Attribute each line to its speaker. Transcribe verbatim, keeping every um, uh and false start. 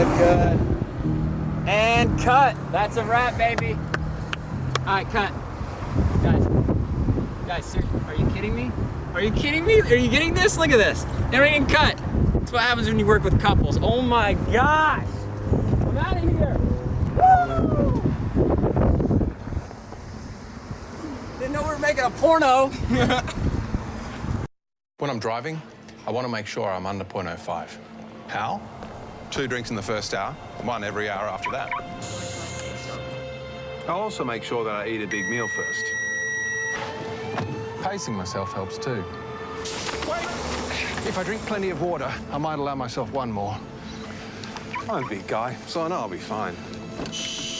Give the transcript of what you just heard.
Speaker 1: good, good. And cut. That's a wrap, baby. All right, cut. Guys, guys, seriously, are you kidding me? Are you kidding me? Are you getting this? Look at this. Never even cut. That's what happens when you work with couples. Oh my gosh. I'm out of here. Woo! Didn't know we were making a porno.
Speaker 2: When I'm driving, I want to make sure I'm under point oh five. How? Two drinks in the first hour, one every hour after that. I'll also make sure that I eat a big meal first. Pacing myself helps too. Wait! If I drink plenty of water, I might allow myself one more. I'm a big guy, so I know I'll be fine.